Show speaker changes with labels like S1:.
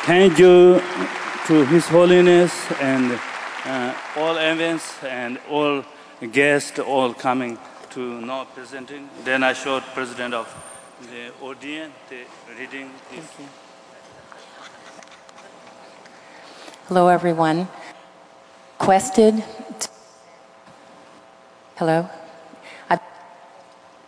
S1: thank you to His Holiness and all events and all guests all coming to now presenting. Then I showed President of the audience the reading this.
S2: Thank you. Hello, everyone. Hello?